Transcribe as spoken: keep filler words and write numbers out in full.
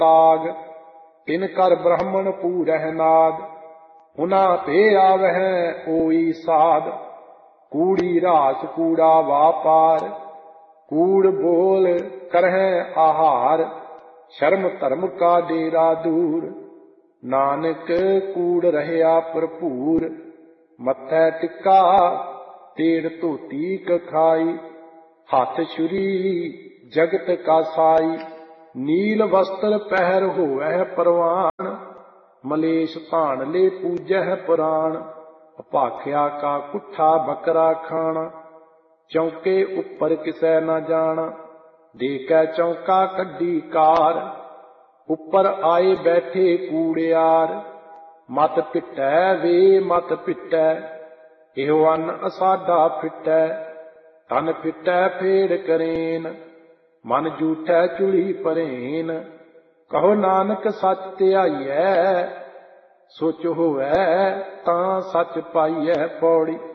ताग तिन कर ब्राह्मण पूरह नाद उना पे आवह ओई साध कूड़ी रास कूड़ा वापार कूड़ बोल करह आहार शर्म धर्म का डेरा दूर नानक कूड़ रहया भरपूर मत्थै टिक्का तेड़ धोती कखाई हाथ छुरी जगत का साई नील वस्त्र पहर होवै परवान मलेश धान ले पूजह पुराण भाख्या का कुठा बकरा खाना चौके उपर किसै न जाना देकै चौका कड्डी कार उपर आए बैठे कूड़ियार मत पिटै वे मत पिटै एहो अन्न असाडा फिटै तन फिटै फेड़ करेन मन जूठै चुली परेन कहो नानक सच ध्याइयै सुच होवै तां सच पाइयै पौड़ी।